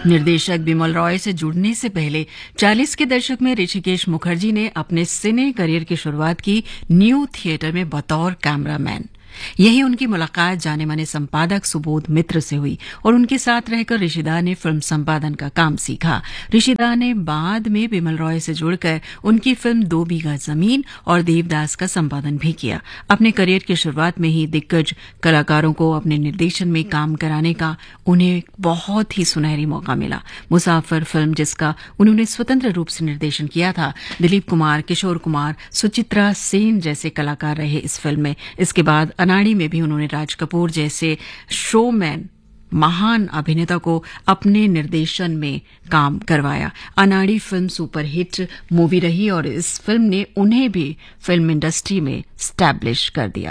निर्देशक बिमल रॉय से जुड़ने से पहले 40 के दशक में ऋषिकेश मुखर्जी ने अपने सिने करियर की शुरुआत की न्यू थिएटर में बतौर कैमरामैन। यही उनकी मुलाकात जाने माने संपादक सुबोध मित्र से हुई और उनके साथ रहकर ऋषिदा ने फिल्म संपादन का काम सीखा। ऋषिदा ने बाद में बिमल रॉय से जुड़कर उनकी फिल्म 2 बीघा जमीन और देवदास का संपादन भी किया। अपने करियर की शुरुआत में ही दिग्गज कलाकारों को अपने निर्देशन में काम कराने का उन्हें बहुत ही सुनहरी मौका मिला। मुसाफिर फिल्म, जिसका उन्होंने स्वतंत्र रूप से निर्देशन किया था, दिलीप कुमार, किशोर कुमार, सुचित्रा सेन जैसे कलाकार रहे इस फिल्म में। इसके बाद अनाड़ी में भी उन्होंने राज कपूर जैसे शोमैन महान अभिनेता को अपने निर्देशन में काम करवाया। अनाड़ी फिल्म सुपरहिट मूवी रही और इस फिल्म ने उन्हें भी फिल्म इंडस्ट्री में स्टैब्लिश कर दिया।